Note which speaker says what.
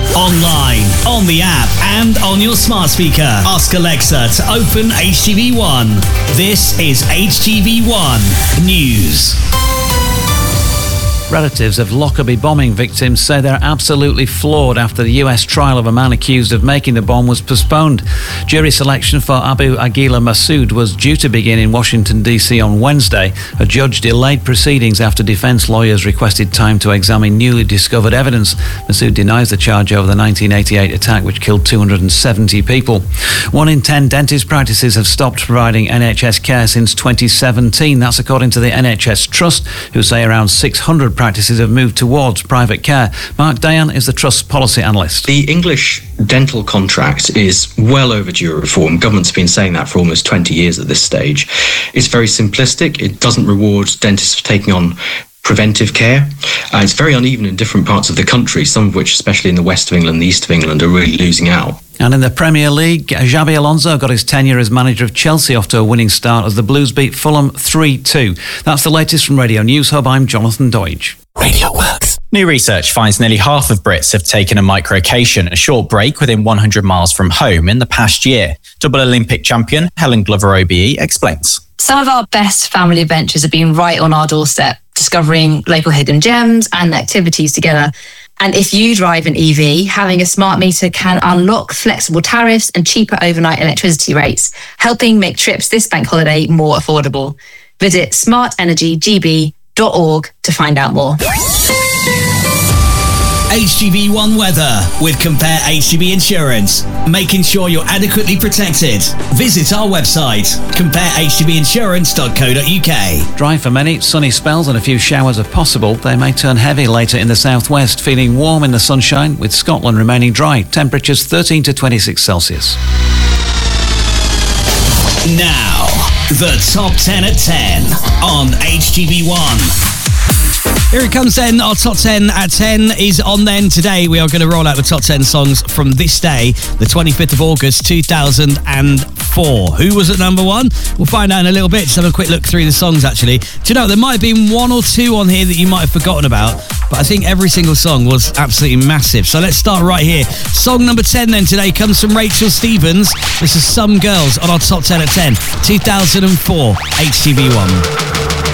Speaker 1: Online, on the app, and on your smart speaker. Ask Alexa to open HTV1. This is HTV1 News.
Speaker 2: Relatives of Lockerbie bombing victims say they're absolutely floored after the US trial of a man accused of making the bomb was postponed. Jury selection for Abu Aguila Massoud was due to begin in Washington, D.C. on Wednesday. A judge delayed proceedings after defense lawyers requested time to examine newly discovered evidence. Massoud denies the charge over the 1988 attack, which killed 270 people. 1 in 10 dentist practices have stopped providing NHS care since 2017. That's according to the NHS Trust, who say around 600 practices have moved towards private care. Mark Dayan is the Trust's policy analyst.
Speaker 3: The English dental contract is well overdue reform. Government's been saying that for almost 20 years at this stage. It's very simplistic. It doesn't reward dentists for taking on preventive care. It's very uneven in different parts of the country, some of which, especially in the west of England, the east of England, are really losing out.
Speaker 2: And in the Premier League, Xabi Alonso got his tenure as manager of Chelsea off to a winning start as the Blues beat Fulham 3-2. That's the latest from Radio News Hub. I'm Jonathan Deutsch.
Speaker 4: Radio Works. New research finds nearly half of Brits have taken a microcation, a short break within 100 miles from home, in the past year. Double Olympic champion Helen Glover-OBE explains.
Speaker 5: Some of our best family adventures have been right on our doorstep, discovering local hidden gems and activities together. And if you drive an EV, having a smart meter can unlock flexible tariffs and cheaper overnight electricity rates, helping make trips this bank holiday more affordable. Visit smartenergygb.org to find out more.
Speaker 1: HGV1 weather with Compare HGV Insurance, making sure you're adequately protected. Visit our website, comparehgvinsurance.co.uk.
Speaker 2: Dry for many, sunny spells and a few showers are possible. They may turn heavy later in the southwest, feeling warm in the sunshine, with Scotland remaining dry. Temperatures 13 to 26 Celsius.
Speaker 1: Now, the top 10 at 10 on HGV1. Here it comes then. Our top 10 at 10 is on then. Today we are going to roll out the top 10 songs from this day, the 25th of August 2004. Who was at number 1? We'll find out in a little bit. Just have a quick look through the songs actually. Do you know, there might have been 1 or 2 on here that you might have forgotten about, but I think every single song was absolutely massive. So let's start right here. Song number 10 then today comes from Rachel Stevens. This is Some Girls on our top 10 at 10, 2004, HTV1.